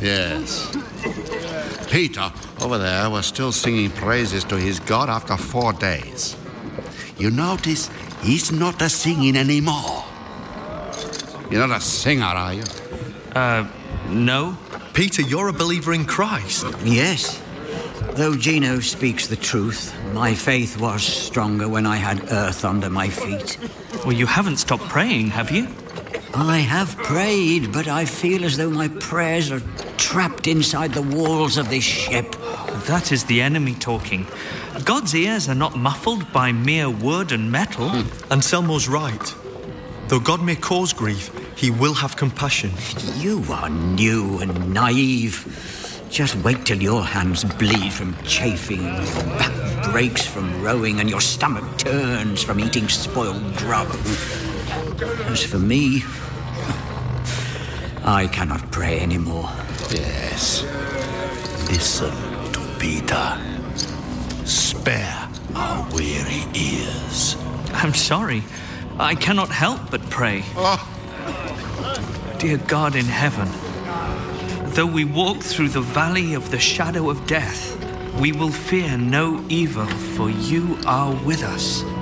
Yes. Peter, over there, was still singing praises to his God after 4 days. You notice he's not a-singing anymore. You're not a singer, are you? No. Peter, you're a believer in Christ. Yes. Though Gino speaks the truth, my faith was stronger when I had earth under my feet. Well, you haven't stopped praying, have you? I have prayed, but I feel as though my prayers are trapped inside the walls of this ship. That is the enemy talking. God's ears are not muffled by mere wood and metal. Anselmo's right. Though God may cause grief, he will have compassion. You are new and naive. Just wait till your hands bleed from chafing, your back breaks from rowing, and your stomach turns from eating spoiled grub. As for me, I cannot pray anymore. Yes. Listen to Peter. Spare our weary ears. I'm sorry. I cannot help but pray. Dear God in heaven, though we walk through the valley of the shadow of death, we will fear no evil, for you are with us.